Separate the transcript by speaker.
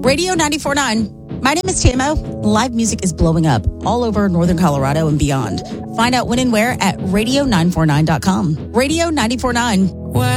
Speaker 1: Radio 94.9. My name is Tamo. Live music is blowing up all over Northern Colorado and beyond. Find out when and where at radio949.com. Radio 94.9.